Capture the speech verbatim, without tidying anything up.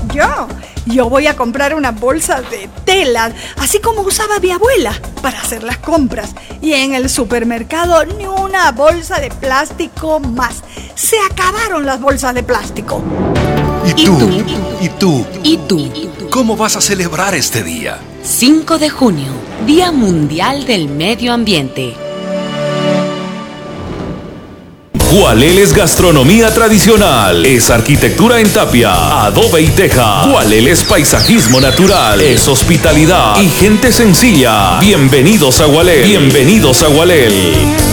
Yo, yo voy a comprar una bolsa de tela, así como usaba mi abuela, para hacer las compras. Y en el supermercado ni una bolsa de plástico más. Se acabaron las bolsas de plástico. ¿Y tú? ¿Y tú? ¿Y tú? ¿Cómo vas a celebrar este día? cinco de junio, Día Mundial del Medio Ambiente. Gualeles Gastronomía Tradicional. Es arquitectura en tapia, adobe y teja. Gualeles Paisajismo Natural. Es hospitalidad y gente sencilla. Bienvenidos a Gualel. Bienvenidos a Gualel.